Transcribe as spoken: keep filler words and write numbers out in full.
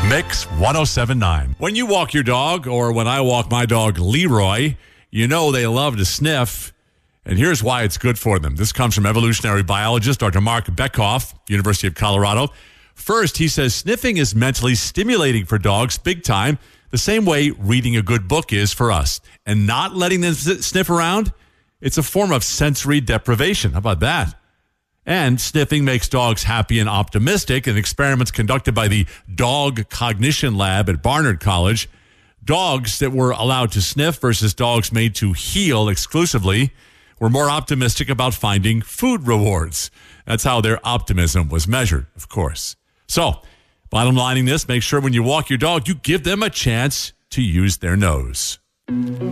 Mix one oh seven point nine. When you walk your dog, or when I walk my dog Leroy, you know they love to sniff. And here's why it's good for them. This comes from evolutionary biologist Doctor Mark Bekoff, University of Colorado. First, he says sniffing is mentally stimulating for dogs big time, the same way reading a good book is for us. And not letting them sniff around, it's a form of sensory deprivation. How about that? And sniffing makes dogs happy and optimistic. In experiments conducted by the Dog Cognition Lab at Barnard College, dogs that were allowed to sniff versus dogs made to heel exclusively were more optimistic about finding food rewards. That's how their optimism was measured, of course. So, bottom lining this, make sure when you walk your dog, you give them a chance to use their nose.